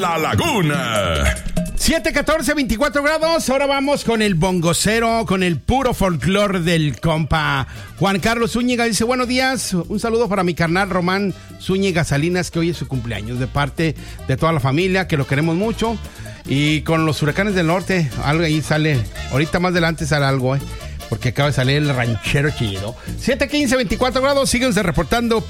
La Laguna. 7:14, 24 grados. Ahora vamos con el bongocero, con el puro folclore del compa Juan Carlos Zúñiga. Dice, buenos días, un saludo para mi carnal Román Zúñiga Salinas, que hoy es su cumpleaños, de parte de toda la familia, que lo queremos mucho. Y con los huracanes del norte, algo ahí sale, ahorita más adelante sale algo, porque acaba de salir el ranchero chido. 7:15, 24 grados, síguense reportando